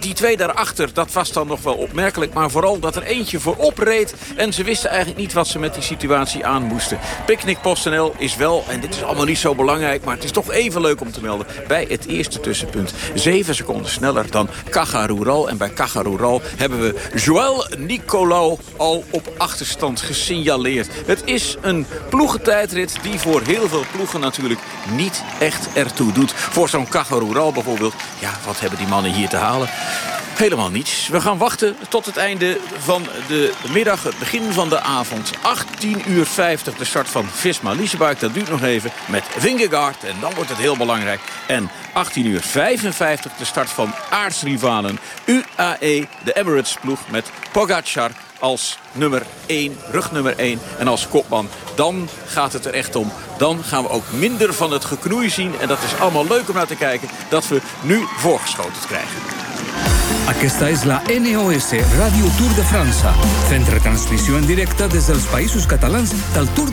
die twee daarachter, dat was dan nog wel opmerkelijk. Maar vooral dat er eentje voorop reed. En ze wisten eigenlijk niet wat ze met die situatie aan moesten. Picnic PostNL is wel, en dit is allemaal niet zo belangrijk, maar het is toch even leuk om te melden, bij het eerste tussenpunt 7 seconden sneller dan Caja Rural. En bij Caja Rural hebben we Joël Nicolau al op achterstand gesignaleerd. Het is een ploegentijdrit die voor heel veel ploegen natuurlijk niet echt ertoe doet. Voor zo'n Caja Rural bijvoorbeeld, ja, wat hebben die mannen hier te halen? Helemaal niets. We gaan wachten tot het einde van de middag, het begin van de avond. 18:50 de start van Visma-Leasebike. Dat duurt nog even met Vingegaard en dan wordt het heel belangrijk. En 18:55 de start van aardsrivalen UAE, de Emirates-ploeg met Pogacar als nummer 1, rugnummer 1 en als kopman. Dan gaat het er echt om. Dan gaan we ook minder van het geknoei zien. En dat is allemaal leuk om naar te kijken dat we nu voorgeschoten krijgen. Aquesta és la NOS Radio Tour de França, fent retransmissió en directe des dels Països Catalans del Tour de